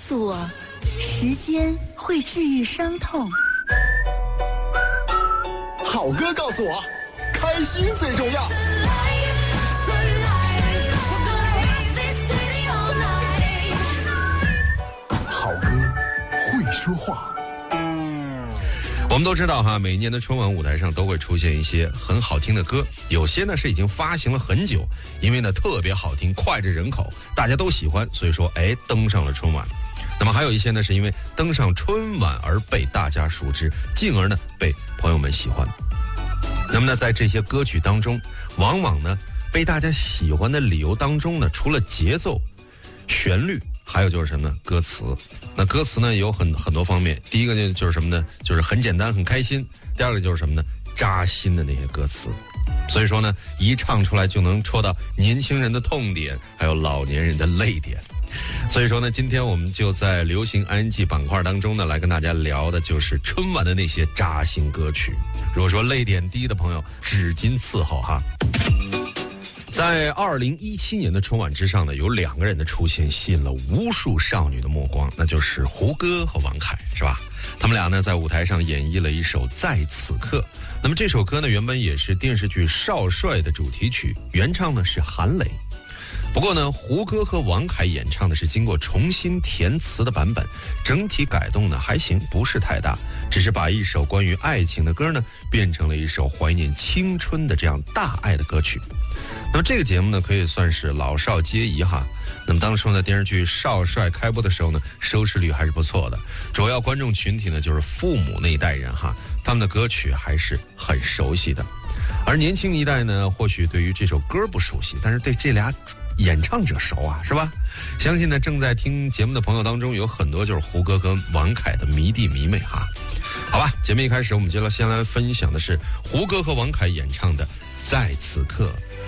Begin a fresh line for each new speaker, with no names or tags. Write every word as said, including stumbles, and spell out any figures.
诉我，时间会治愈伤痛。
好歌告诉我，开心最重要。好歌会说话。
我们都知道哈，每年的春晚舞台上都会出现一些很好听的歌，有些呢是已经发行了很久，因为呢特别好听，脍炙人口，大家都喜欢，所以说哎登上了春晚。那么还有一些呢是因为登上春晚而被大家熟知，进而呢被朋友们喜欢。那么呢在这些歌曲当中，往往呢被大家喜欢的理由当中呢，除了节奏、旋律，还有就是什么呢？歌词。那歌词呢有很很多方面，第一个呢就是什么呢？就是很简单很开心。第二个就是什么呢？扎心的那些歌词。所以说呢，一唱出来就能戳到年轻人的痛点，还有老年人的泪点。所以说呢，今天我们就在流行安记板块当中呢，来跟大家聊的就是春晚的那些扎心歌曲。如果说泪点低的朋友，纸巾伺候哈。在二零一七年的春晚之上呢，有两个人的出现吸引了无数少女的目光，那就是胡歌和王凯，是吧？他们俩呢在舞台上演绎了一首《在此刻》。那么这首歌呢原本也是电视剧《少帅》的主题曲，原唱呢是韩磊。不过呢，胡歌和王凯演唱的是经过重新填词的版本，整体改动呢还行，不是太大，只是把一首关于爱情的歌呢变成了一首怀念青春的这样大爱的歌曲。那么这个节目呢可以算是老少皆宜哈。那么当初呢电视剧《少帅》开播的时候呢，收视率还是不错的，主要观众群体呢就是父母那一代人哈，他们的歌曲还是很熟悉的。而年轻一代呢，或许对于这首歌不熟悉，但是对这俩演唱者熟啊，是吧？相信呢正在听节目的朋友当中有很多就是胡歌跟王凯的迷弟迷妹哈。好吧，节目一开始我们就要先来分享的是胡歌和王凯演唱的《在此刻》。